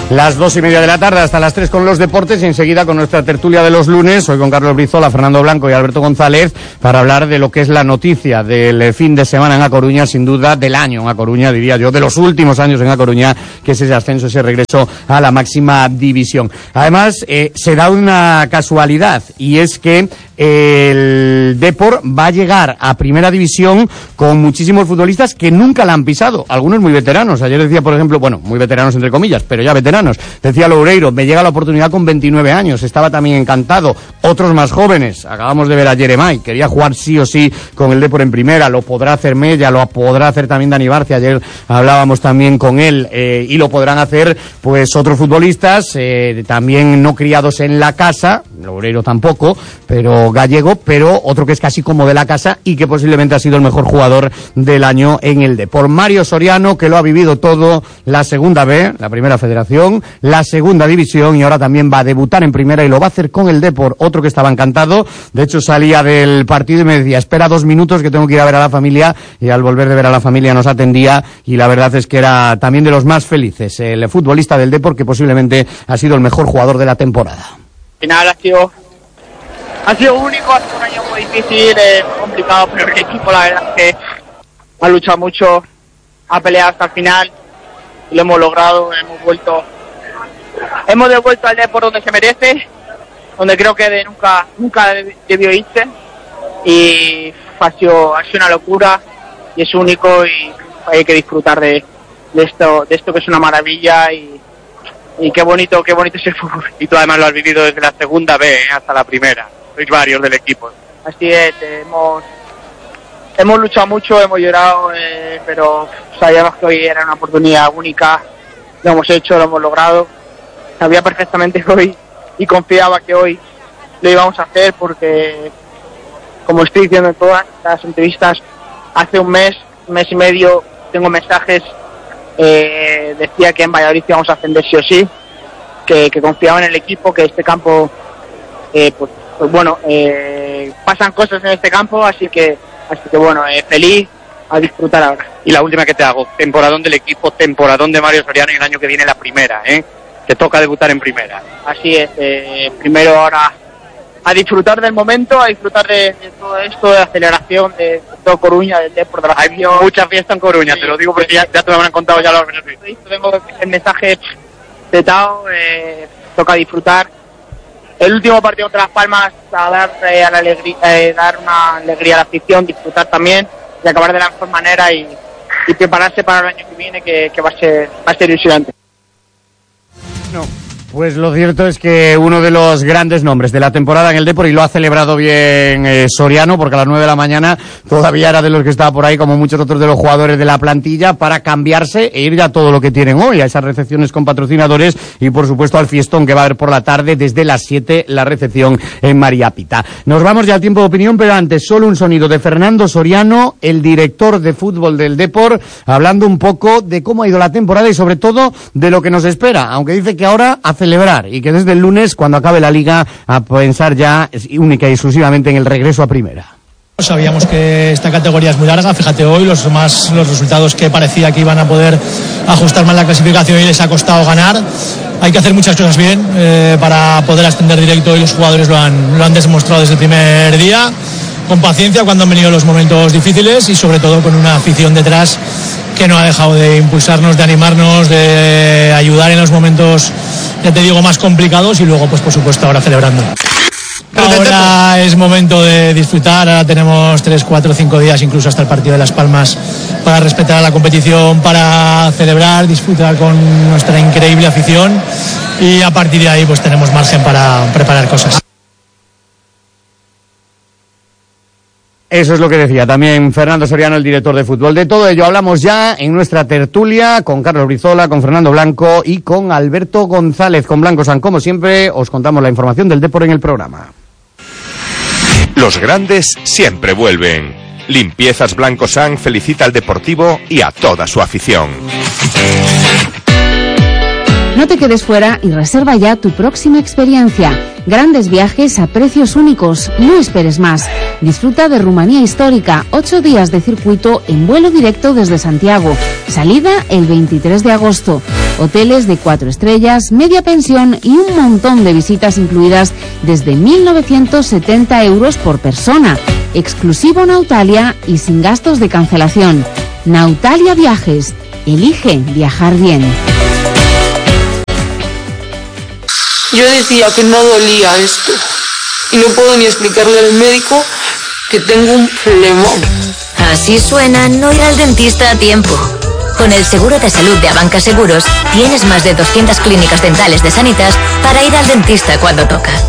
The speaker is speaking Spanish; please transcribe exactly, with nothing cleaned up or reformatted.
las dos y media de la tarde hasta las tres con los deportes y enseguida con nuestra tertulia de los lunes, hoy con Carlos Brizola, Fernando Blanco y Alberto González, para hablar de lo que es la noticia del fin de semana en A Coruña, sin duda del año en A Coruña, diría yo, de los últimos años en A Coruña, que es ese ascenso, ese regreso a la máxima división. Además, eh, se da una casualidad, y es que el Depor va a llegar a primera división con muchísimos futbolistas que nunca la han pisado, algunos muy veteranos. Ayer decía, por ejemplo, bueno, muy veteranos entre comillas, pero ya veteranos, decía Loureiro, me llega la oportunidad con veintinueve años, estaba también encantado. Otros más jóvenes, acabamos de ver a Jeremai, quería jugar sí o sí con el Depor en primera, lo podrá hacer Mella, lo podrá hacer también Dani Barcia, ayer hablábamos también con él, eh, y lo podrán hacer pues otros futbolistas, eh, también no criados en la casa, Loureiro tampoco, pero gallego, pero otro que es casi como de la casa y que posiblemente ha sido el mejor jugador del año en el Depor. Mario Soriano, que lo ha vivido todo, la segunda B, la primera federación, la segunda división, y ahora también va a debutar en primera y lo va a hacer con el Depor, otro que estaba encantado. De hecho, salía del partido y me decía, espera dos minutos que tengo que ir a ver a la familia, y al volver de ver a la familia nos atendía, y la verdad es que era también de los más felices, el futbolista del Depor, que posiblemente ha sido el mejor jugador de la temporada. Al final ha sido Ha sido único, ha sido un año muy difícil, eh, muy complicado, pero el equipo la verdad es que ha luchado mucho, ha peleado hasta el final y lo hemos logrado, hemos vuelto, hemos devuelto al Depor donde se merece, donde creo que de nunca, nunca debió irse, y ha sido, ha sido una locura y es único y hay que disfrutar de, de esto, de esto que es una maravilla y y qué bonito, qué bonito es el fútbol. Y tú además lo has vivido desde la segunda B, ¿eh? Hasta la primera. Sois varios del equipo. Así es, hemos hemos luchado mucho, hemos llorado, eh, pero sabíamos que hoy era una oportunidad única, lo hemos hecho, lo hemos logrado. Sabía perfectamente que hoy, y confiaba que hoy lo íbamos a hacer, porque, como estoy diciendo en todas las entrevistas, hace un mes, un mes y medio, tengo mensajes, eh, decía que en Valladolid íbamos a ascender sí o sí, que, que confiaba en el equipo, que este campo, eh, pues, pues bueno, eh, pasan cosas en este campo, así que, así que bueno, eh, feliz, a disfrutar ahora. Y la última que te hago, temporadón del equipo, temporadón de Mario Soriano, y el año que viene la primera, ¿eh? Te toca debutar en primera. Así es, eh, primero ahora a disfrutar del momento, a disfrutar de, de todo esto, de aceleración, de, de todo Coruña, del Depor, de la Hay afición. mucha fiesta en Coruña, sí, te lo digo porque ya, ya te lo habrán contado ya los organizadores. Tengo el mensaje de Tao, eh, toca disfrutar. El último partido contra Las Palmas, a dar, eh, a la alegría, eh, dar una alegría a la afición, disfrutar también y acabar de la mejor manera y, y prepararse para el año que viene, que, que va a ser, va a ser ilusionante. No. Pues lo cierto es que uno de los grandes nombres de la temporada en el Depor, y lo ha celebrado bien eh, Soriano, porque a las nueve de la mañana todavía era de los que estaba por ahí, como muchos otros de los jugadores de la plantilla, para cambiarse e ir ya a todo lo que tienen hoy, a esas recepciones con patrocinadores y por supuesto al fiestón que va a haber por la tarde desde las siete, la recepción en María Pita. Nos vamos ya al tiempo de opinión, pero antes solo un sonido de Fernando Soriano, el director de fútbol del Depor, hablando un poco de cómo ha ido la temporada y sobre todo de lo que nos espera, aunque dice que ahora a celebrar y que desde el lunes, cuando acabe la liga, a pensar ya única y exclusivamente en el regreso a primera. Sabíamos que esta categoría es muy larga, fíjate hoy los más los resultados que parecía que iban a poder ajustar más la clasificación y les ha costado ganar. Hay que hacer muchas cosas bien eh, para poder ascender directo, y los jugadores lo han, lo han demostrado desde el primer día, con paciencia cuando han venido los momentos difíciles y sobre todo con una afición detrás que no ha dejado de impulsarnos, de animarnos, de ayudar en los momentos, ya te digo, más complicados, y luego pues por supuesto ahora celebrando. Ahora es momento de disfrutar, ahora tenemos tres, cuatro, cinco días, incluso hasta el partido de Las Palmas, para respetar a la competición, para celebrar, disfrutar con nuestra increíble afición, y a partir de ahí pues tenemos margen para preparar cosas. Eso es lo que decía también Fernando Soriano, el director de fútbol. De todo ello hablamos ya en nuestra tertulia con Carlos Brizola, con Fernando Blanco y con Alberto González. Con Blanco San, como siempre, os contamos la información del Depor en el programa. Los grandes siempre vuelven. Limpiezas Blanco San felicita al Deportivo y a toda su afición. No te quedes fuera y reserva ya tu próxima experiencia. Grandes viajes a precios únicos. No esperes más. Disfruta de Rumanía Histórica. Ocho días de circuito en vuelo directo desde Santiago. Salida el veintitrés de agosto. hoteles de cuatro estrellas, media pensión y un montón de visitas incluidas desde mil novecientos setenta euros por persona. Exclusivo Nautalia y sin gastos de cancelación. Nautalia Viajes. Elige viajar bien. Yo decía que no dolía esto y no puedo ni explicarle al médico que tengo un flemón. Así suena no ir al dentista a tiempo. Con el seguro de salud de Abanca Seguros tienes más de doscientas clínicas dentales de Sanitas para ir al dentista cuando toca.